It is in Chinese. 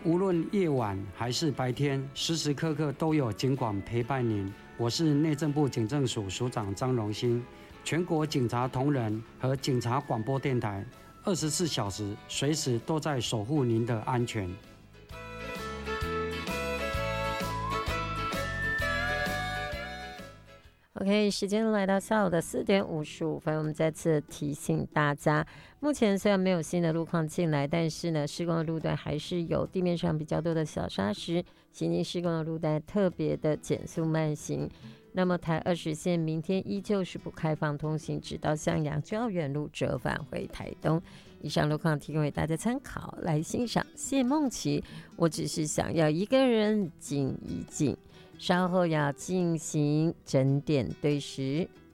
无论夜晚还是白天，时时刻刻都有警广陪伴您。我是内政部警政署署长张荣兴，全国警察同仁和警察广播电台24小时随时都在守护您的安全。 OK， 时间来到下午的4点55分，我们再次提醒大家，目前虽然没有新的路况进来，但是呢，施工的路段还是有地面上比较多的小砂石，行经施工的路段特别的减速慢行。那么台20线明天依旧是不开放通行，直到向阳就要原路折返回台东。以上路况提供给大家参考，来欣赏谢梦琪。我只是想要一个人静一静。稍后要进行整点对时。